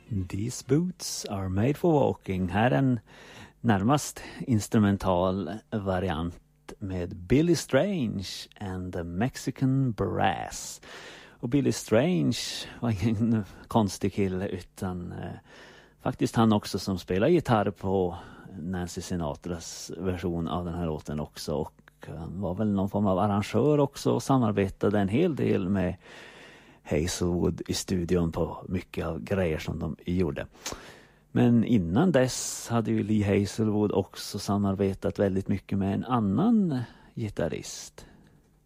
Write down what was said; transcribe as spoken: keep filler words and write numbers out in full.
These boots are made for walking. Här är en närmast instrumental variant med Billy Strange and the Mexican Brass. Och Billy Strange var ingen konstig kille utan eh, faktiskt han också som spelar gitarr på Nancy Sinatras version av den här låten också. Och han var väl någon form av arrangör också och samarbetade en hel del med Hazelwood i studion på mycket av grejer som de gjorde. Men innan dess hade ju Lee Hazelwood också samarbetat väldigt mycket med en annan gitarrist,